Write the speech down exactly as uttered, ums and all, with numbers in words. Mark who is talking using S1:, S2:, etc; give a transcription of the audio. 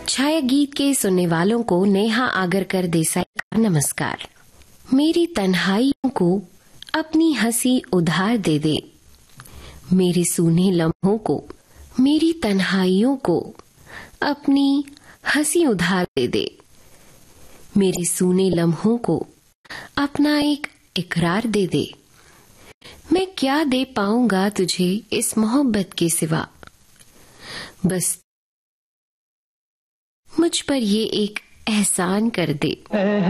S1: छाया गीत के सुनने वालों को नेहा आगरकर देसाई का नमस्कार। मेरी तन्हाइयों को अपनी हंसी उधार दे दे, मेरे सूने लम्हों को, मेरी तन्हाइयों को अपनी हंसी उधार दे दे, मेरे सूने लम्हों को अपना एक इकरार दे दे। मैं क्या दे पाऊंगा तुझे इस मोहब्बत के सिवा, बस मुझ पर ये एक एहसान कर दे।